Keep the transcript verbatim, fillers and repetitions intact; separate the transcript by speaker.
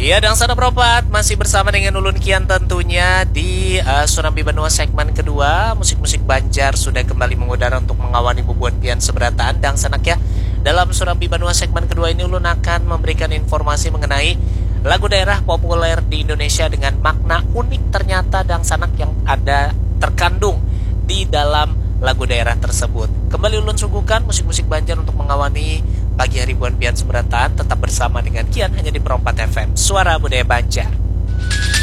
Speaker 1: Iya, dan sana berobat masih bersama dengan Ulun Kian tentunya di uh, Surambi Benua segmen kedua. Musik-musik Banjar sudah kembali mengudara untuk mengawali bubuan pian seberataan dan sanak ya. Dalam Surambi Benua segmen kedua ini Ulun akan memberikan informasi mengenai lagu daerah populer di Indonesia dengan makna unik ternyata dan sanak yang ada terkandung di dalam lagu daerah tersebut. Kembali Ulun suguhkan musik-musik Banjar untuk mengawali pagi hari buan pian seberataan. Tetap bersama dengan Kian hanya di Perompat F M, Suara Budaya Banjar.